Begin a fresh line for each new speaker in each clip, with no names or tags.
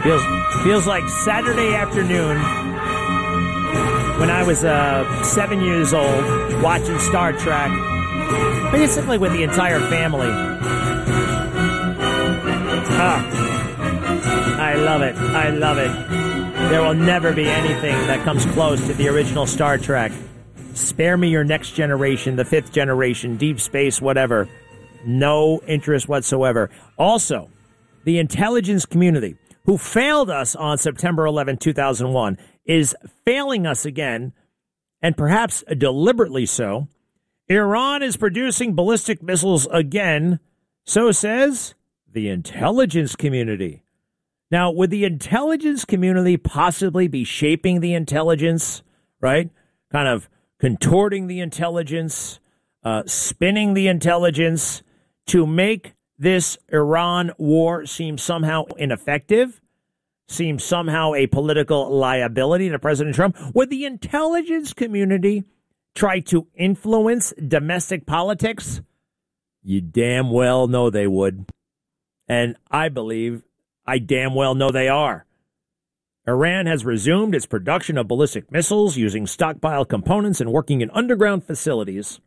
Feels like Saturday afternoon when I was 7 years old watching Star Trek, basically with the entire family. I love it. I love it. There will never be anything that comes close to the original Star Trek. Spare me your Next Generation, the Fifth Generation, Deep Space, whatever. No interest whatsoever. Also, the intelligence community, who failed us on September 11, 2001, is failing us again, and perhaps deliberately so. Iran is producing ballistic missiles again, so says the intelligence community. Now, would the intelligence community possibly be shaping the intelligence, right? Kind of contorting the intelligence, spinning the intelligence to make this Iran war seem somehow ineffective, seem somehow a political liability to President Trump? Would the intelligence community try to influence domestic politics? You damn well know they would. And I damn well know they are. Iran has resumed its production of ballistic missiles using stockpile components and working in underground facilities.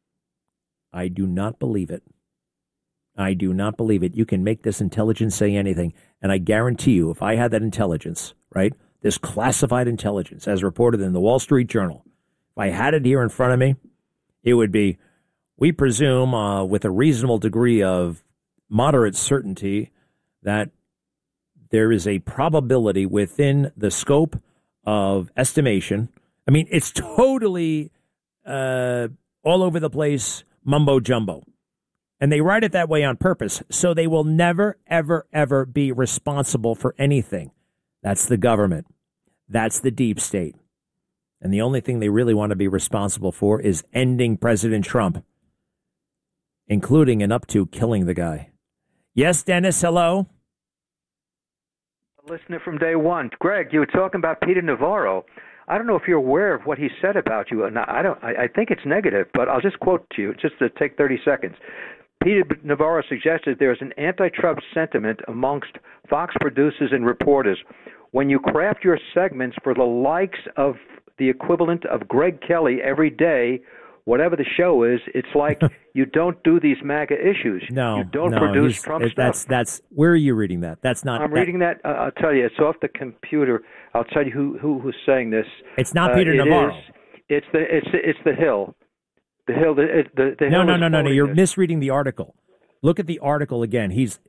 I do not believe it. I do not believe it. You can make this intelligence say anything. And I guarantee you, if I had that intelligence, right, this classified intelligence as reported in the Wall Street Journal, if I had it here in front of me, it would be, we presume with a reasonable degree of moderate certainty that there is a probability within the scope of estimation. I mean, it's totally all over the place, mumbo jumbo. And they write it that way on purpose, so they will never, ever, ever be responsible for anything. That's the government. That's the deep state. And the only thing they really want to be responsible for is ending President Trump, including and up to killing the guy. Yes, Dennis, hello?
Listener from day one. Greg, you were talking about Peter Navarro. I don't know if you're aware of what he said about you. And I think it's negative, but I'll just quote to you, just to take 30 seconds. Peter Navarro suggested there's an anti-Trump sentiment amongst Fox producers and reporters. When you craft your segments for the likes of the equivalent of Greg Kelly every day, whatever the show is, it's like you don't do these MAGA issues. You don't produce Trump stuff.
That's where are you reading that? That's not.
I'm reading that. I'll tell you. It's off the computer. I'll tell you who's saying this.
It's not Peter Navarro.
It's the Hill. The Hill. The Hill.
No. You're misreading the article. Look at the article again.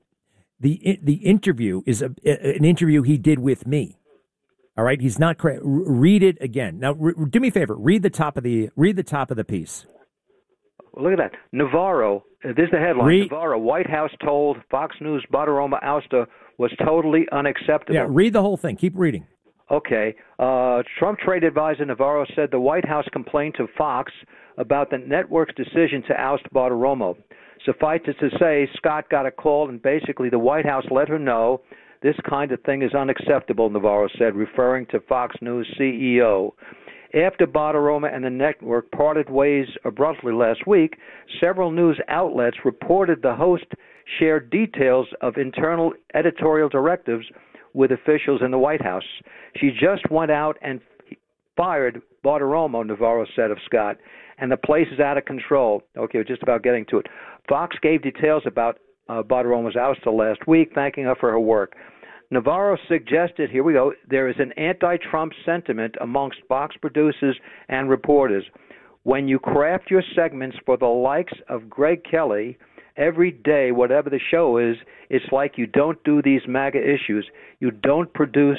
The interview is an interview he did with me. All right, he's not correct. Read it again. Now, do me a favor. Read the top of the piece.
Well, look at that. Navarro. This is the headline. Navarro. White House told Fox News Bartiromo ouster was totally unacceptable.
Yeah, read the whole thing. Keep reading.
Okay. Trump trade advisor Navarro said the White House complained to Fox about the network's decision to oust Bartiromo. Suffice it to say, Scott got a call, and basically the White House let her know this kind of thing is unacceptable, Navarro said, referring to Fox News CEO. After Bartiromo and the network parted ways abruptly last week, several news outlets reported the host shared details of internal editorial directives with officials in the White House. She just went out and fired Bartiromo, Navarro said of Scott, and the place is out of control. Okay, we're just about getting to it. Fox gave details about Bartiromo's ouster last week, thanking her for her work. Navarro suggested, here we go, there is an anti-Trump sentiment amongst Fox producers and reporters. When you craft your segments for the likes of Greg Kelly, every day, whatever the show is, it's like you don't do these MAGA issues. You don't produce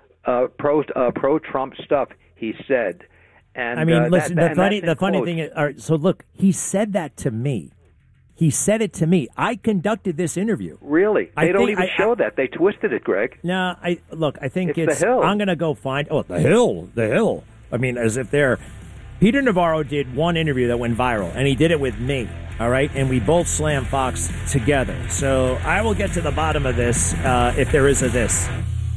pro-Trump stuff, he said. And
I mean, listen, the funny thing is, all right, so look, he said that to me. He said it to me. I conducted this interview.
Really? They don't even show that. They twisted it, Greg.
No, I think
it's the Hill.
I'm going to go find. Oh, the Hill. I mean, as if they're. Peter Navarro did one interview that went viral, and he did it with me. All right, and we both slammed Fox together. So I will get to the bottom of this if there is a this.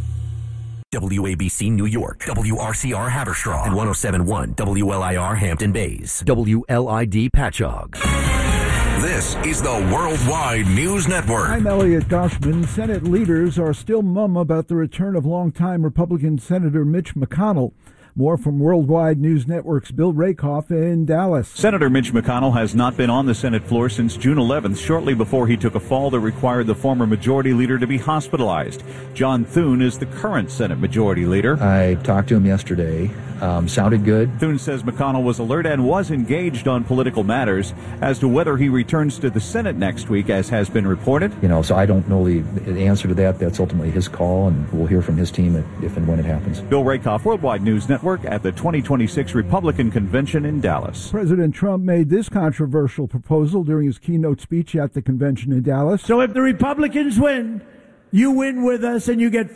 WABC New York, WRCR Haverstraw, and 107.1 WLIR Hampton Bays, WLID Patchogue. This is the Worldwide News Network.
I'm Elliot Goshman. Senate leaders are still mum about the return of longtime Republican Senator Mitch McConnell. More from Worldwide News Network's Bill Rakoff in Dallas.
Senator Mitch McConnell has not been on the Senate floor since June 11th, shortly before he took a fall that required the former Majority Leader to be hospitalized. John Thune is the current Senate Majority Leader.
I talked to him yesterday. Sounded good.
Thune says McConnell was alert and was engaged on political matters. As to whether he returns to the Senate next week, as has been reported.
So I don't know the answer to that. That's ultimately his call, and we'll hear from his team if and when it happens.
Bill Rakoff, Worldwide News Network, at the 2026 Republican Convention in Dallas.
President Trump made this controversial proposal during his keynote speech at the convention in Dallas.
So if the Republicans win, you win with us and you get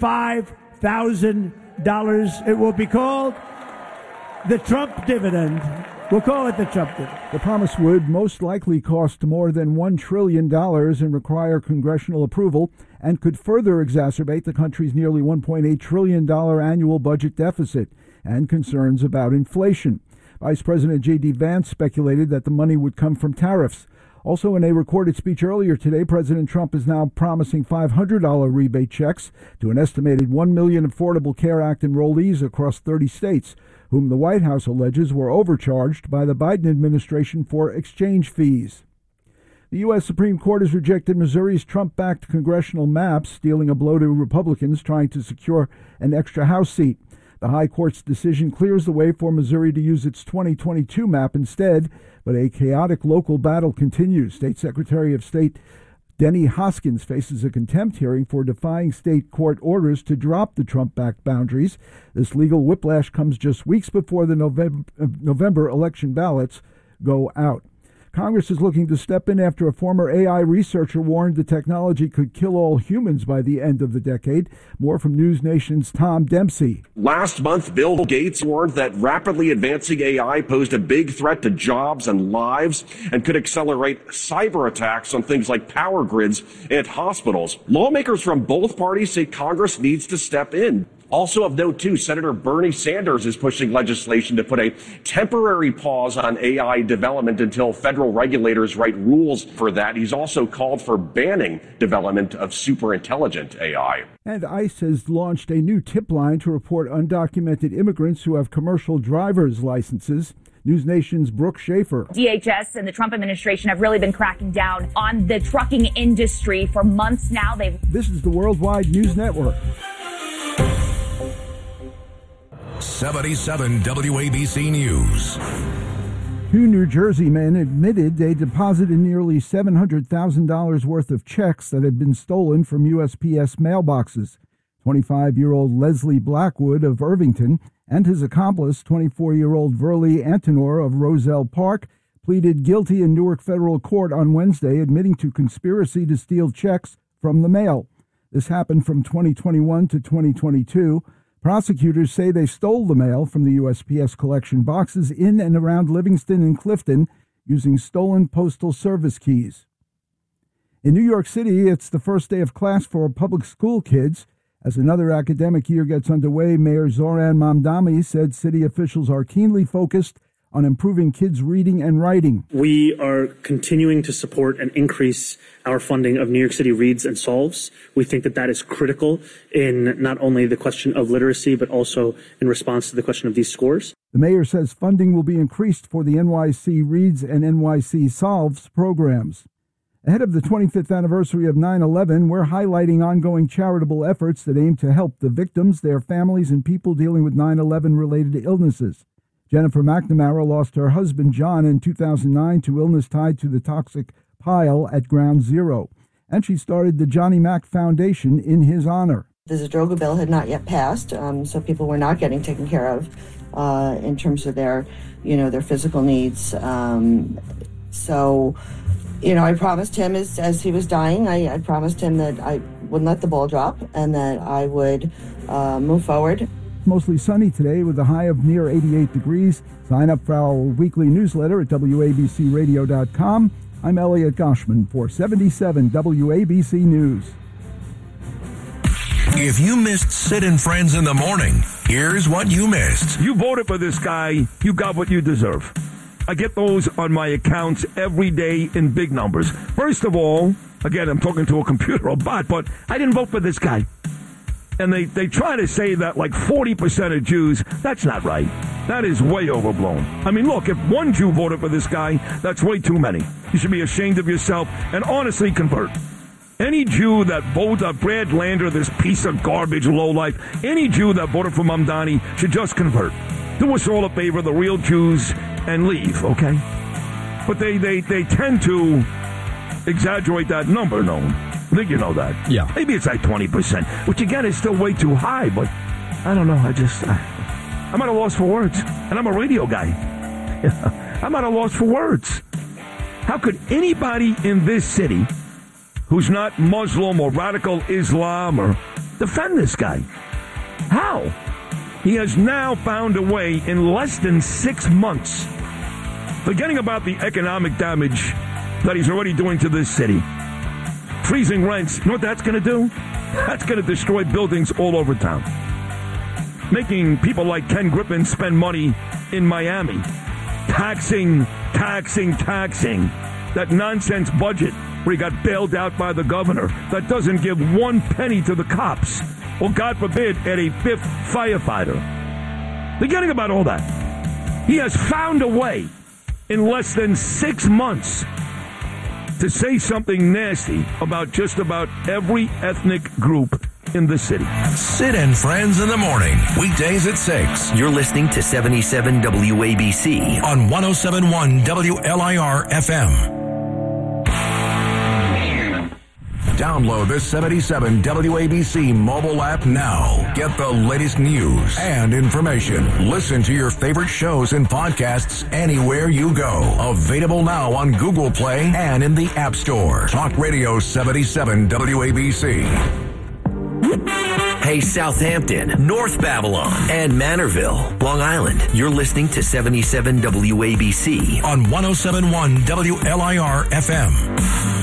$5,000. It will be called the Trump dividend. We'll call it the Trump dividend.
The promise would most likely cost more than $1 trillion and require congressional approval, and could further exacerbate the country's nearly $1.8 trillion annual budget deficit and concerns about inflation. Vice President J.D. Vance speculated that the money would come from tariffs. Also, in a recorded speech earlier today, President Trump is now promising $500 rebate checks to an estimated 1 million Affordable Care Act enrollees across 30 states, whom the White House alleges were overcharged by the Biden administration for exchange fees. The U.S. Supreme Court has rejected Missouri's Trump-backed congressional maps, dealing a blow to Republicans trying to secure an extra House seat. The High Court's decision clears the way for Missouri to use its 2022 map instead, but a chaotic local battle continues. State Secretary of State Denny Hoskins faces a contempt hearing for defying state court orders to drop the Trump-backed boundaries. This legal whiplash comes just weeks before the November election ballots go out. Congress is looking to step in after a former AI researcher warned the technology could kill all humans by the end of the decade. More from News Nation's Tom Dempsey.
Last month, Bill Gates warned that rapidly advancing AI posed a big threat to jobs and lives and could accelerate cyber attacks on things like power grids and hospitals. Lawmakers from both parties say Congress needs to step in. Also of note, too, Senator Bernie Sanders is pushing legislation to put a temporary pause on AI development until federal regulators write rules for that. He's also called for banning development of superintelligent AI.
And ICE has launched a new tip line to report undocumented immigrants who have commercial driver's licenses. News Nation's Brooke Schaefer.
DHS and the Trump administration have really been cracking down on the trucking industry for months now.
This is the Worldwide News Network.
77 WABC News.
Two New Jersey men admitted they deposited nearly $700,000 worth of checks that had been stolen from USPS mailboxes. 25-year-old Leslie Blackwood of Irvington and his accomplice, 24-year-old Verlie Antinor of Roselle Park, pleaded guilty in Newark Federal Court on Wednesday, admitting to conspiracy to steal checks from the mail. This happened from 2021 to 2022. Prosecutors say they stole the mail from the USPS collection boxes in and around Livingston and Clifton using stolen postal service keys. In New York City, it's the first day of class for public school kids. As another academic year gets underway, Mayor Zoran Mamdani said city officials are keenly focused on improving kids' reading and writing.
We are continuing to support and increase our funding of New York City Reads and Solves. We think that that is critical in not only the question of literacy, but also in response to the question of these scores.
The mayor says funding will be increased for the NYC Reads and NYC Solves programs. Ahead of the 25th anniversary of 9/11, we're highlighting ongoing charitable efforts that aim to help the victims, their families, and people dealing with 9/11-related illnesses. Jennifer McNamara lost her husband, John, in 2009 to illness tied to the toxic pile at Ground Zero, and she started the Johnny Mac Foundation in his honor.
The Zadroga bill had not yet passed, so people were not getting taken care of in terms of their physical needs. I promised him as he was dying, I promised him that I wouldn't let the ball drop and that I would move forward.
Mostly sunny today with a high of near 88 degrees. Sign up for our weekly newsletter at WABCRadio.com. I'm Elliot Goshman for 77 WABC News.
If you missed Sid and Friends in the morning, here's what you missed.
You voted for this guy. You got what you deserve. I get those on my accounts every day in big numbers. First of all, again, I'm talking to a computer or bot, but I didn't vote for this guy. And they try to say that like 40% of Jews, that's not right. That is way overblown. I mean, look, if one Jew voted for this guy, that's way too many. You should be ashamed of yourself and honestly convert. Any Jew that voted Brad Lander, this piece of garbage lowlife, any Jew that voted for Mamdani should just convert. Do us all a favor, the real Jews, and leave, okay? But they tend to exaggerate that number, no? I think you know that.
Yeah.
Maybe it's like 20%, which again is still way too high, but I don't know. I'm at a loss for words. And I'm a radio guy. I'm at a loss for words. How could anybody in this city who's not Muslim or radical Islam or defend this guy? How? He has now found a way in less than 6 months, forgetting about the economic damage that he's already doing to this city. Freezing rents, you know what that's going to do? That's going to destroy buildings all over town. Making people like Ken Griffin spend money in Miami. Taxing. That nonsense budget where he got bailed out by the governor that doesn't give 1 penny to the cops. Or, God forbid, at a 5th firefighter. Forgetting about all that. He has found a way in less than 6 months to say something nasty about just about every ethnic group in the city.
Sid and Friends in the morning, weekdays at 6.
You're listening to 77 WABC
on 107.1 WLIR FM. Download the 77 WABC mobile app now. Get the latest news and information. Listen to your favorite shows and podcasts anywhere you go. Available now on Google Play and in the App Store. Talk Radio 77 WABC.
Hey, Southampton, North Babylon, and Manorville, Long Island. You're listening to 77 WABC
on 107.1 WLIR FM.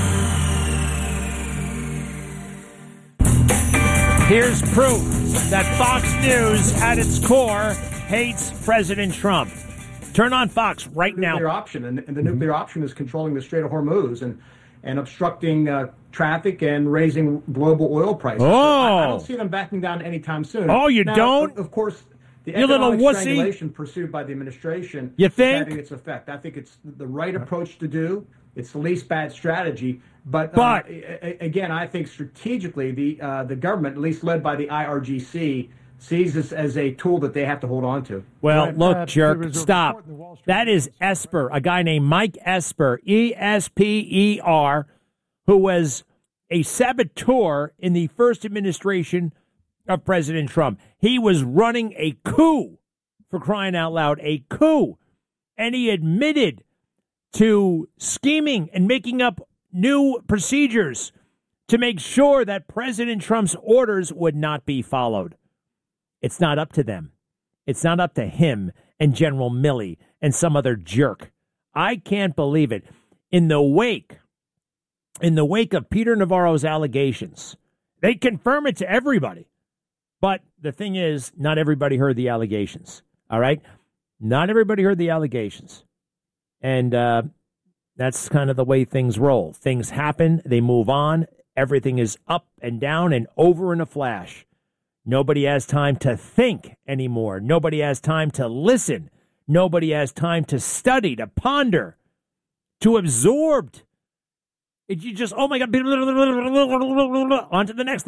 Here's proof that Fox News, at its core, hates President Trump. Turn on Fox right now.
Nuclear option, and the nuclear option is controlling the Strait of Hormuz and obstructing traffic and raising global oil prices. I don't see them backing down anytime soon.
Oh, you
now,
don't?
Of course, the
you
economic
little wussy.
strangulation pursued by the administration
you
is
think?
having its effect. I think it's the right approach to do. It's the least bad strategy. But again, I think strategically the government, at least led by the IRGC, sees this as a tool that they have to hold on to.
Well, look, jerk, stop. That is Esper, a guy named Mike Esper, E-S-P-E-R, who was a saboteur in the first administration of President Trump. He was running a coup, for crying out loud, a coup. And he admitted to scheming and making up new procedures to make sure that President Trump's orders would not be followed. It's not up to them. It's not up to him and General Milley and some other jerk. I can't believe it. In the wake of Peter Navarro's allegations, they confirm it to everybody. But the thing is, not everybody heard the allegations. All right? Not everybody heard the allegations. And that's kind of the way things roll. Things happen. They move on. Everything is up and down and over in a flash. Nobody has time to think anymore. Nobody has time to listen. Nobody has time to study, to ponder, to absorb. You just, oh my God, on to the next.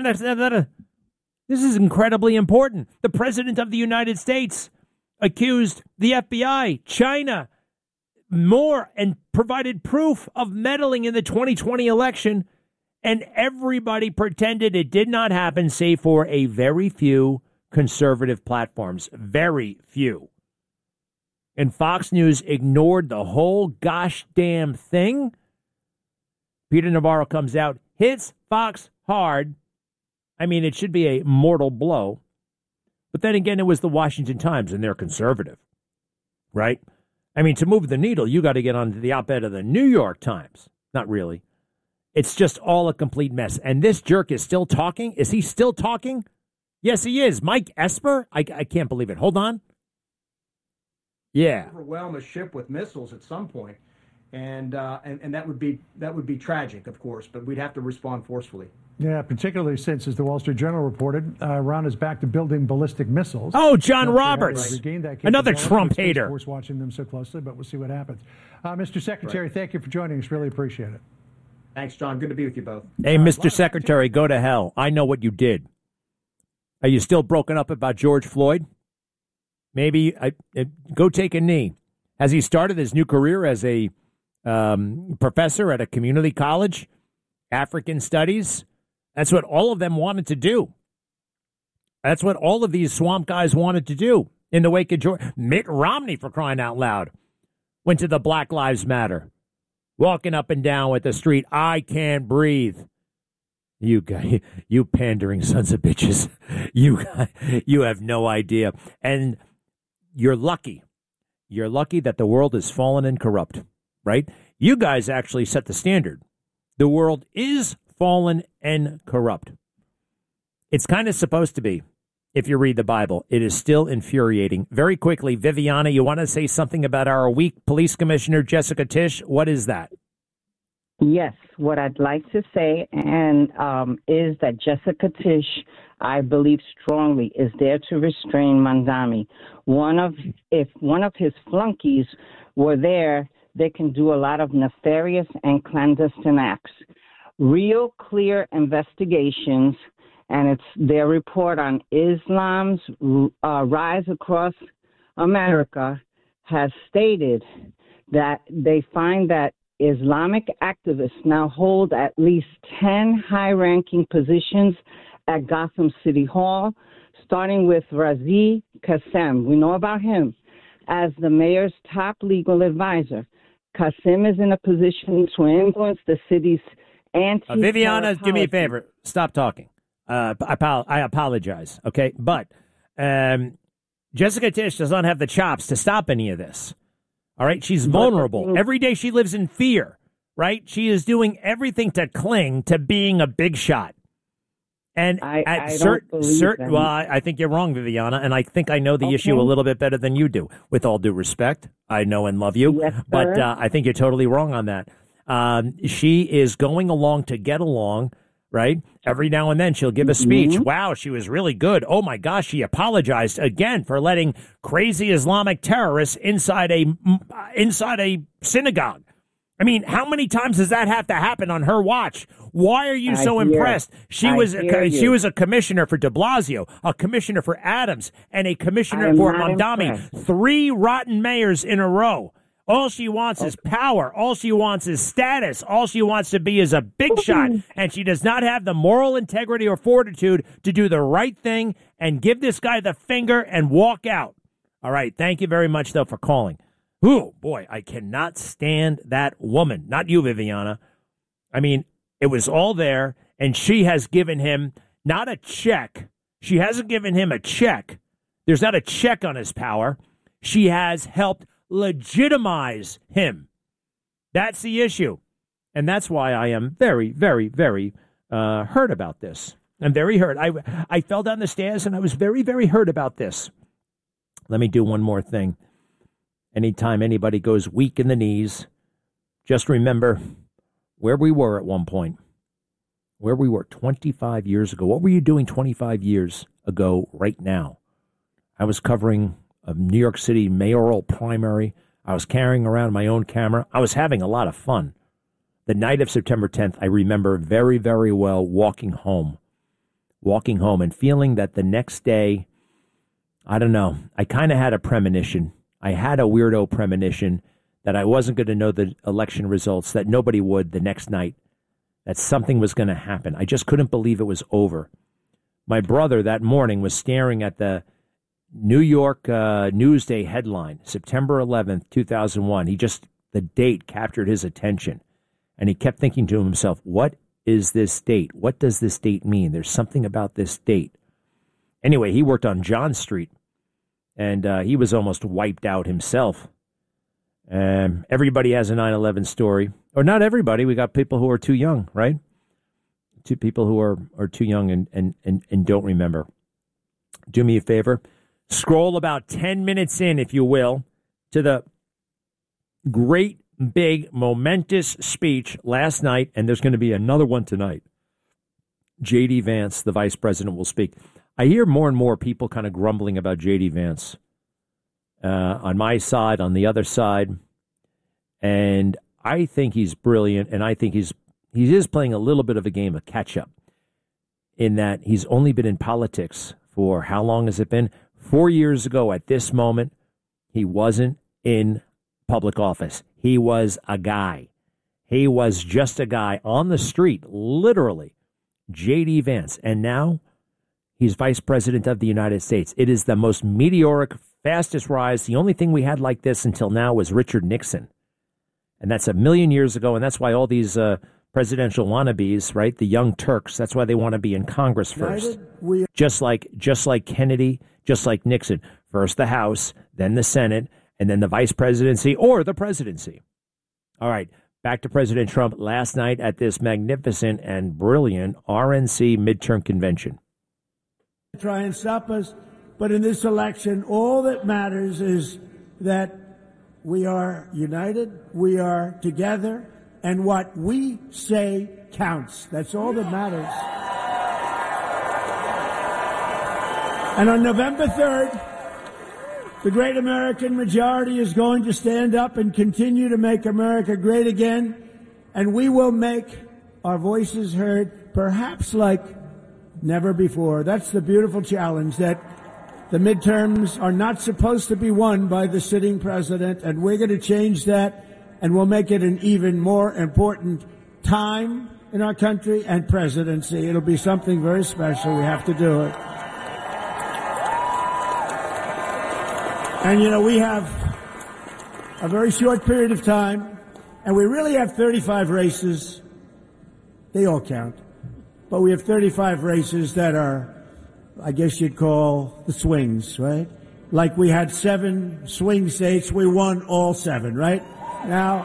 This is incredibly important. The President of the United States accused the FBI, China, more, and provided proof of meddling in the 2020 election. And everybody pretended it did not happen, save for a very few conservative platforms. Very few. And Fox News ignored the whole gosh damn thing. Peter Navarro comes out, hits Fox hard. I mean, it should be a mortal blow. But then again, it was the Washington Times, and they're conservative. Right? I mean, to move the needle, you got to get onto the op-ed of the New York Times. Not really. It's just all a complete mess. And this jerk is still talking? Is he still talking? Yes, he is. Mike Esper? I can't believe it. Hold on.
overwhelm a ship with missiles at some point, and that would be tragic, of course. But we'd have to respond forcefully.
Yeah, particularly since, as the Wall Street Journal reported, Iran is back to building ballistic missiles.
Oh, John Roberts, another Trump hater.
Force watching them so closely, but we'll see what happens. Mr. Secretary, thank you for joining us. Really appreciate it.
Thanks, John. Good to be with you both.
Hey, Mr. Secretary, go to hell. I know what you did. Are you still broken up about George Floyd? Maybe go take a knee. Has he started his new career as a professor at a community college? African studies? That's what all of them wanted to do. That's what all of these swamp guys wanted to do in the wake of George. Mitt Romney, for crying out loud, went to the Black Lives Matter, walking up and down with the street. I can't breathe. You guys, you pandering sons of bitches. You have no idea. And you're lucky. You're lucky that the world is fallen and corrupt, right? You guys actually set the standard. The world is fallen and corrupt. It's kind of supposed to be, if you read the Bible. It is still infuriating. Very quickly, Viviana, you want to say something about our weak police commissioner, Jessica Tisch? What is that?
Yes, what I'd like to say is that Jessica Tisch, I believe strongly, is there to restrain Mamdani. If one of his flunkies were there, they can do a lot of nefarious and clandestine acts. Real clear investigations, and it's their report on Islam's rise across America has stated that they find that Islamic activists now hold at least 10 high-ranking positions at Gotham City Hall, starting with Razi Qassem. We know about him as the mayor's top legal advisor. Qassem is in a position to influence the city's
Viviana, do me a favor. Stop talking. I apologize, okay? But Jessica Tisch does not have the chops to stop any of this. All right? She's vulnerable. Every day she lives in fear, right? She is doing everything to cling to being a big shot. And I think you're wrong, Viviana, and I think I know the issue a little bit better than you do. With all due respect, I know and love you, but I think you're totally wrong on that. She is going along to get along, right? Every now and then she'll give a speech. Wow, she was really good. Oh my gosh, she apologized again for letting crazy Islamic terrorists inside a synagogue. I mean, how many times does that have to happen on her watch? Why are you so impressed? She was a commissioner for de Blasio, a commissioner for Adams, and a commissioner for Mamdani. 3 rotten mayors in a row. All she wants is power. All she wants is status. All she wants to be is a big shot. And she does not have the moral integrity or fortitude to do the right thing and give this guy the finger and walk out. All right. Thank you very much, though, for calling. Ooh, boy, I cannot stand that woman. Not you, Viviana. I mean, it was all there, and she has given him not a check. She hasn't given him a check. There's not a check on his power. She has helped legitimize him. That's the issue. And that's why I am very, very, very hurt about this. I'm very hurt. I fell down the stairs and I was very, very hurt about this. Let me do one more thing. Anytime anybody goes weak in the knees, just remember where we were at one point. Where we were 25 years ago. What were you doing 25 years ago right now? I was covering a New York City mayoral primary. I was carrying around my own camera. I was having a lot of fun. The night of September 10th, I remember very, very well walking home and feeling that the next day, I don't know, I kind of had a premonition. I had a weirdo premonition that I wasn't going to know the election results, that nobody would the next night, that something was going to happen. I just couldn't believe it was over. My brother that morning was staring at the New York Newsday headline, September 11th, 2001. The date captured his attention. And he kept thinking to himself, what is this date? What does this date mean? There's something about this date. Anyway, he worked on John Street, and he was almost wiped out himself. Everybody has a 9/11 story. Or not everybody. We got people who are too young, right? Two people who are too young and don't remember. Do me a favor. Scroll about 10 minutes in, if you will, to the great, big, momentous speech last night, and there's going to be another one tonight. J.D. Vance, the vice president, will speak. I hear more and more people kind of grumbling about J.D. Vance on my side, on the other side, and I think he's brilliant, and I think he is playing a little bit of a game of catch-up in that he's only been in politics for how long has it been? 4 years ago at this moment, he wasn't in public office. He was a guy. He was just a guy on the street, literally, J.D. Vance. And now he's vice president of the United States. It is the most meteoric, fastest rise. The only thing we had like this until now was Richard Nixon. And that's 1,000,000 years ago. And that's why all these presidential wannabes, right, the young Turks, that's why they want to be in Congress first. Just like Kennedy, just like Nixon. First the House, then the Senate, and then the vice presidency or the presidency. All right, back to President Trump last night at this magnificent and brilliant RNC midterm convention.
Try and stop us, but in this election, all that matters is that we are united, we are together, and what we say counts. That's all that matters. And on November 3rd, the great American majority is going to stand up and continue to make America great again, and we will make our voices heard, perhaps like never before. That's the beautiful challenge, that the midterms are not supposed to be won by the sitting president, and we're going to change that, and we'll make it an even more important time in our country and presidency. It'll be something very special. We have to do it. And, you know, we have a very short period of time, and we really have 35 races. They all count. But we have 35 races that are, I guess you'd call the swings, right? Like we had 7 swing states. We won all 7, right? Now,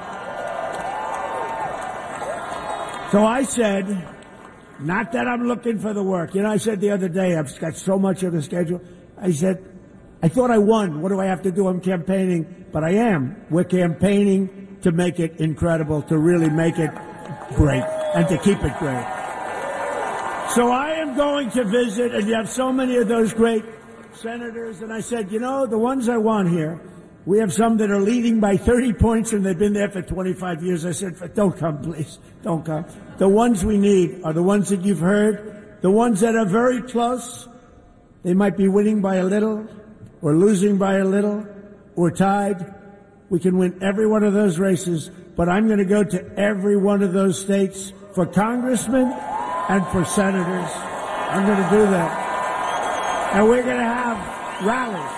so I said, not that I'm looking for the work. You know, I said the other day, I've got so much of the schedule. I said, I thought I won. What do I have to do? I'm campaigning. But I am. We're campaigning to make it incredible, to really make it great, and to keep it great. So I am going to visit, and you have so many of those great senators, and I said, you know, the ones I want here, we have some that are leading by 30 points, and they've been there for 25 years. I said, don't come, please. Don't come. The ones we need are the ones that you've heard, the ones that are very close. They might be winning by a little, or losing by a little, or tied. We can win every one of those races, but I'm going to go to every one of those states for congressmen and for senators. I'm going to do that. And we're going to have rallies.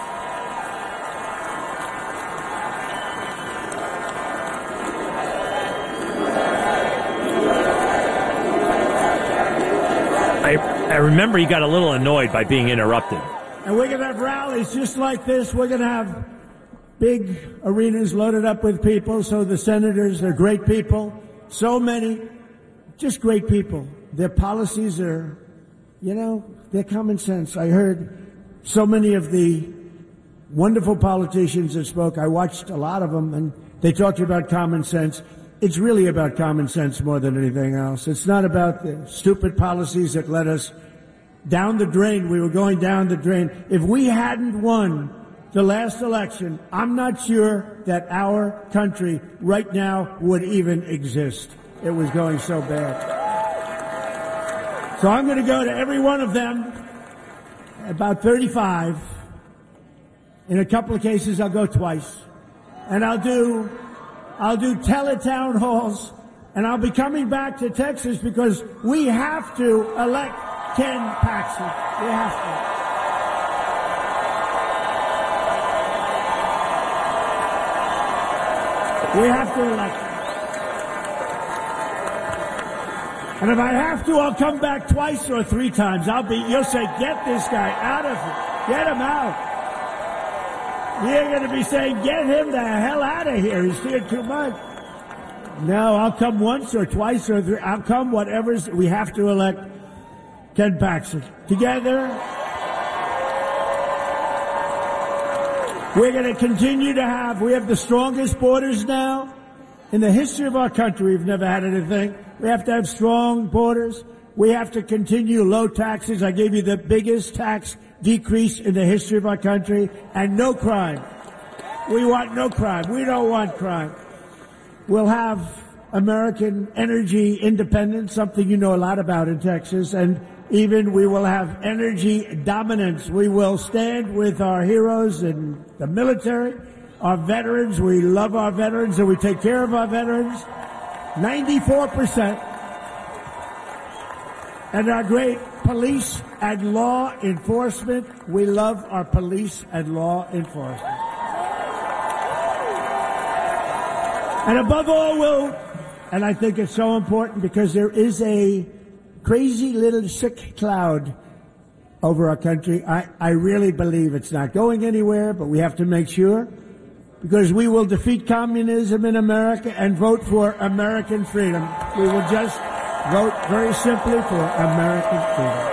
I remember you got a little annoyed by being interrupted.
And we're going to have rallies just like this. We're going to have big arenas loaded up with people. So the senators, they're great people. So many, just great people. Their policies are, you know, they're common sense. I heard so many of the wonderful politicians that spoke. I watched a lot of them, and they talked about common sense. It's really about common sense more than anything else. It's not about the stupid policies that led us down the drain. We were going down the drain. If we hadn't won the last election, I'm not sure that our country right now would even exist. It was going so bad. So I'm going to go to every one of them, about 35. In a couple of cases, I'll go twice. And I'll do teletown halls, and I'll be coming back to Texas because we have to elect Ken Paxton. We have to. We have to elect him. And if I have to, I'll come back twice or 3 times. You'll say, get this guy out of here. Get him out. You're going to be saying, get him the hell out of here. He's here too much. No, I'll come once or twice or 3. I'll come whatever's. We have to elect Ken Paxton. Together, We're going to continue to have, we have the strongest borders now. In the history of our country, we've never had anything. We have to have strong borders. We have to continue low taxes. I gave you the biggest tax decrease in the history of our country, and no crime. We want no crime. We don't want crime. We'll have American energy independence, something you know a lot about in Texas, and even we will have energy dominance. We will stand with our heroes in the military, our veterans. We love our veterans and we take care of our veterans. 94%. And our great police and law enforcement. We love our police and law enforcement. And above all, and I think it's so important because there is a crazy little sick cloud over our country. I really believe it's not going anywhere, but we have to make sure, because we will defeat communism in America and vote for American freedom. We will just vote very simply for American freedom.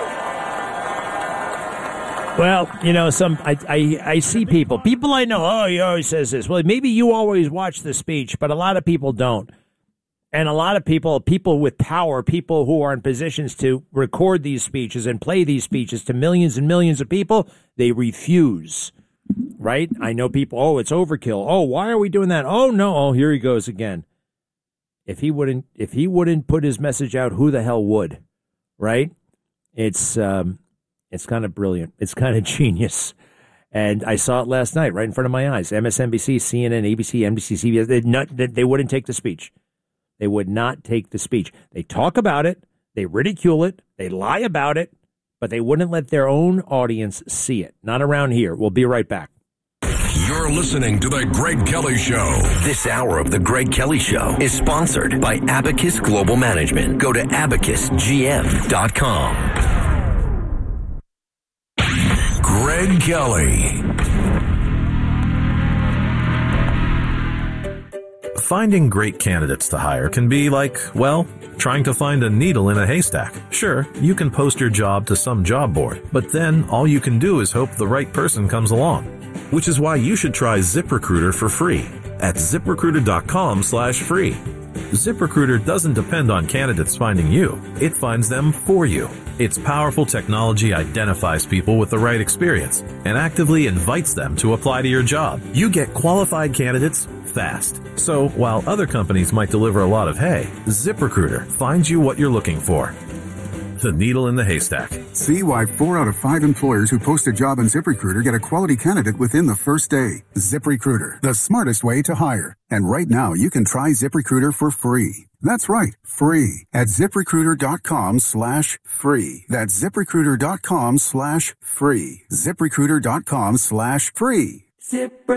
Well, you know, I see people I know, oh, he always says this. Well, maybe you always watch the speech, but a lot of people don't. And a lot of people with power, people who are in positions to record these speeches and play these speeches to millions and millions of people, they refuse, right? I know people, oh, it's overkill. Oh, why are we doing that? Oh, no. Oh, here he goes again. If he wouldn't put his message out, who the hell would, right? It's kind of brilliant. It's kind of genius. And I saw it last night right in front of my eyes. MSNBC, CNN, ABC, NBC, CBS, they wouldn't take the speech. They would not take the speech. They talk about it, they ridicule it, they lie about it, but they wouldn't let their own audience see it. Not around here. We'll be right back.
You're listening to The Greg Kelly Show.
This hour of The Greg Kelly Show is sponsored by Abacus Global Management. Go to abacusgm.com.
Greg Kelly.
Finding great candidates to hire can be like, well, trying to find a needle in a haystack. Sure, you can post your job to some job board, but then all you can do is hope the right person comes along. Which is why you should try ZipRecruiter for free at ZipRecruiter.com/free. ZipRecruiter doesn't depend on candidates finding you. It finds them for you. Its powerful technology identifies people with the right experience and actively invites them to apply to your job. You get qualified candidates fast. So while other companies might deliver a lot of hay, ZipRecruiter finds you what you're looking for. The needle in the haystack.
See why 4 out of 5 employers who post a job on ZipRecruiter get a quality candidate within the first day. ZipRecruiter, the smartest way to hire. And right now, you can try ZipRecruiter for free. That's right, free at ZipRecruiter.com/free. That's ZipRecruiter.com/free. ZipRecruiter.com/free.